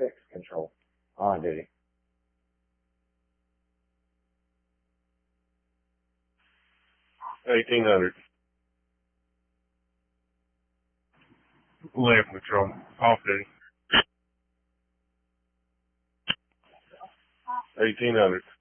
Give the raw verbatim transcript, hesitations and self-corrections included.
six, control. On duty. eighteen hundred. Left control. Off duty. eighteen hundred.